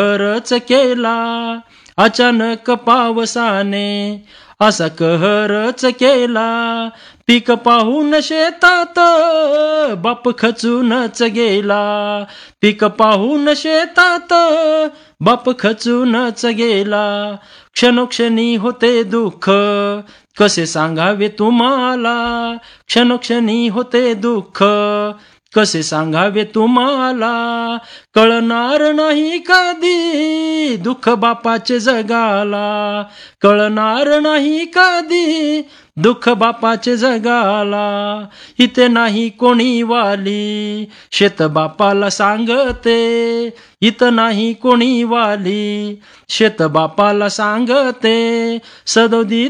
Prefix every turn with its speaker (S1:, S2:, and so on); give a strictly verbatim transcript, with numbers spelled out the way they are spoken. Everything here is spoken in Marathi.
S1: कहरच केला अचानक पावसाने, असा कहरच केला पीक पाहून शेतात बाप खचूनच गेला. पीक पाहून शेतात बाप खचूनच गेला. क्षणोक्षणी होते दुःख कसे सांगावे तुम्हाला, क्षणोक्षणी होते दुःख कसे सांगावे तुम्हाला. कळणार नाही कधी दुःख बापाचे जगाला, कळणार नाही कधी दुःख बापाचे जगाला. इथे नाही कोणी वाली शेत बापाला सांगते, इथं नाही कोणी वाली शेत बापाला सांगते. सदोदित